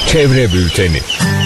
Çevre Bülteni.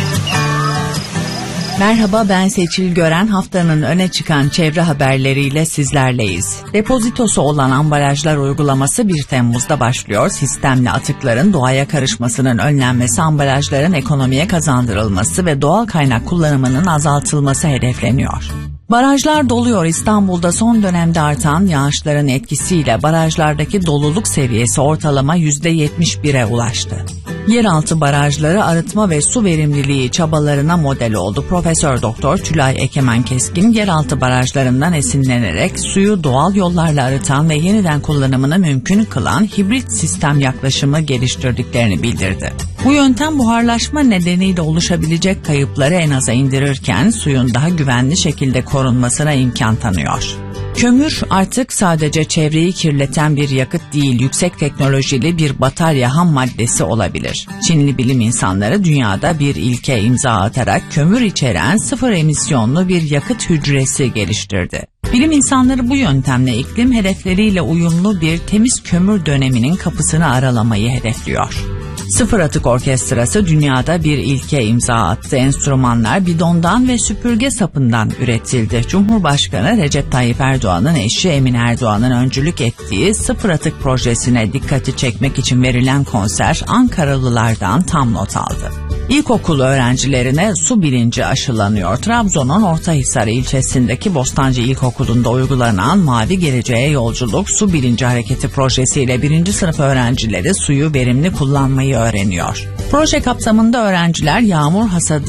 Merhaba, ben Seçil Gören. Haftanın öne çıkan çevre haberleriyle sizlerleyiz. Depozitosu olan ambalajlar uygulaması 1 Temmuz'da başlıyor. Sistemli atıkların doğaya karışmasının önlenmesi, ambalajların ekonomiye kazandırılması ve doğal kaynak kullanımının azaltılması hedefleniyor. Barajlar doluyor. İstanbul'da son dönemde artan yağışların etkisiyle barajlardaki doluluk seviyesi ortalama %71'e ulaştı. Yeraltı barajları arıtma ve su verimliliği çabalarına model oldu. Profesör Doktor Tülay Ekemen Keskin, yeraltı barajlarından esinlenerek suyu doğal yollarla arıtan ve yeniden kullanımını mümkün kılan hibrit sistem yaklaşımı geliştirdiklerini bildirdi. Bu yöntem buharlaşma nedeniyle oluşabilecek kayıpları en aza indirirken suyun daha güvenli şekilde korunmasına imkan tanıyor. Kömür artık sadece çevreyi kirleten bir yakıt değil, yüksek teknolojili bir batarya ham maddesi olabilir. Çinli bilim insanları dünyada bir ilke imza atarak kömür içeren 0 emisyonlu bir yakıt hücresi geliştirdi. Bilim insanları bu yöntemle iklim hedefleriyle uyumlu bir temiz kömür döneminin kapısını aralamayı hedefliyor. Sıfır Atık Orkestrası dünyada bir ilke imza attı. Enstrümanlar bidondan ve süpürge sapından üretildi. Cumhurbaşkanı Recep Tayyip Erdoğan'ın eşi Emine Erdoğan'ın öncülük ettiği Sıfır Atık projesine dikkati çekmek için verilen konser Ankaralılardan tam not aldı. İlkokul öğrencilerine su bilinci aşılanıyor. Trabzon'un Ortahisar ilçesindeki Bostancı İlkokulu'nda uygulanan Mavi Geleceğe Yolculuk Su Bilinci Hareketi projesiyle 1. sınıf öğrencileri suyu verimli kullanmayı öğreniyor. Proje kapsamında öğrenciler yağmur hasadı